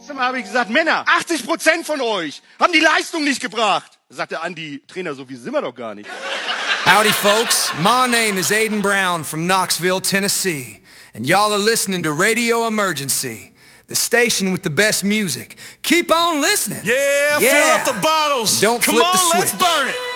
Mal habe ich gesagt, Männer, 80% von euch haben die Leistung nicht gebracht. Da sagt der Andi, Trainer, so viel sind wir doch gar nicht. Howdy, folks. My name is Aiden Brown from Knoxville, Tennessee. And y'all are listening to Radio Emergency, the station with the best music. Keep on listening. Yeah, fill up the bottles. Don't Come flip on, the switch. let's burn it.